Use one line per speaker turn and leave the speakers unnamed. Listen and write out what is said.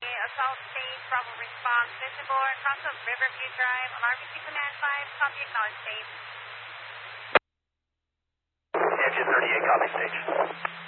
Assault stage, Bravo response, visible across of Riverview Drive, RBC Command 5, copy acknowledge stage.
Engine 38, copy stage.